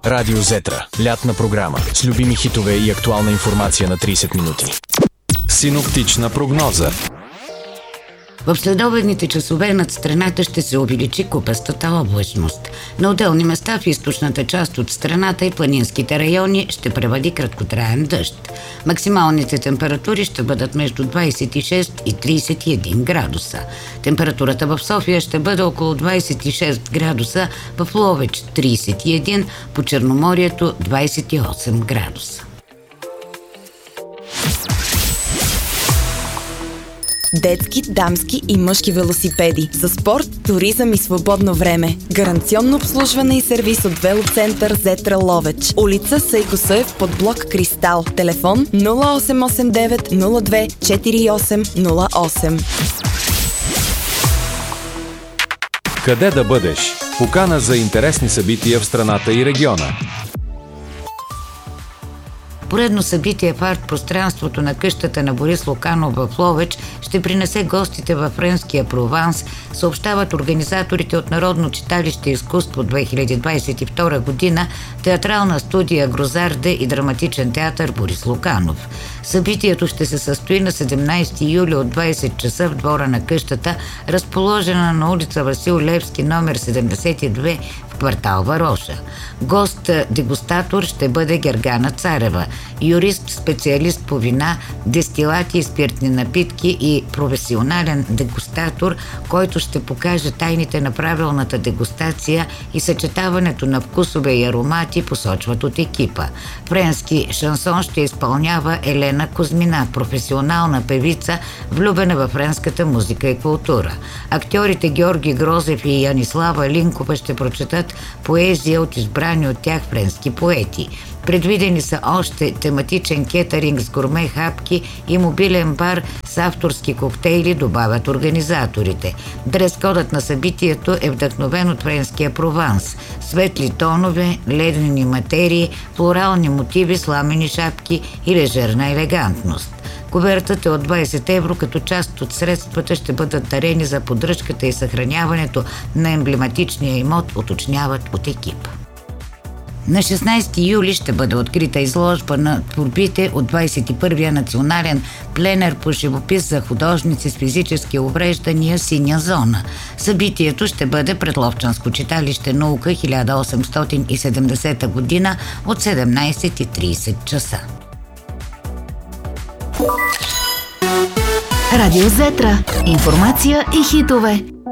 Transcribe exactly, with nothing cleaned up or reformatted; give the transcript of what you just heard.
Радио Зетра. Лятна програма с любими хитове и актуална информация на трийсет минути. Синоптична прогноза. В следобедните часове над страната ще се увеличи купестата облачност. На отделни места в източната част от страната и планинските райони ще превали краткотраен дъжд. Максималните температури ще бъдат между двайсет и шест и трийсет и един градуса. Температурата в София ще бъде около двайсет и шест градуса, в Ловеч трийсет и един, по Черноморието двайсет и осем градуса. Детски, дамски и мъжки велосипеди за спорт, туризъм и свободно време. Гаранционно обслужване и сервис от Велоцентър Зетра Ловеч. Улица Сейко Съев под блок Кристал. Телефон нула осем осем девет нула две четири осем нула осем. Къде да бъдеш? Покана за интересни събития в страната и региона. Поредно събитие в арт-пространството на къщата на Борис Луканов в Ловеч ще принесе гостите във френския Прованс, съобщават организаторите от Народно читалище Изкуство две хиляди двайсет и втора година, театрална студия Грозарде и драматичен театър Борис Луканов. Събитието ще се състои на седемнайсети юли от двайсет часа в двора на къщата, разположена на улица Васил Левски, номер седемдесет и две в квартал Вароша. Гост-дегустатор ще бъде Гергана Царева, юрист, специалист по вина, дестилати и спиртни напитки и професионален дегустатор, който ще покаже тайните на правилната дегустация и съчетаването на вкусове и аромати, посочват от екипа. Френски шансон ще изпълнява Елена Кузмина, професионална певица, влюбена във френската музика и култура. Актьорите Георги Грозев и Янислава Линкова ще прочетат поезия от избрани от тях френски поети. Предвидени са още тематичен кетеринг с гурме хапки и мобилен бар с авторски коктейли, добавят организаторите. Дрес-кодът на събитието е вдъхновен от френския Прованс. Светли тонове, ледени материи, флорални мотиви, сламени шапки и лежерна елегантност. Кувертата е от двайсет евро, като част от средствата ще бъдат дарени за поддръжката и съхраняването на емблематичния имот, уточняват от екипа. На шестнайсети юли ще бъде открита изложба на творбите от двайсет и първия национален пленер по живопис за художници с физически увреждания «Синя зона». Събитието ще бъде пред Ловчанско читалище Наука хиляда осемстотин и седемдесета година от седемнайсет и трийсет часа. Радио Зетра. Информация и хитове.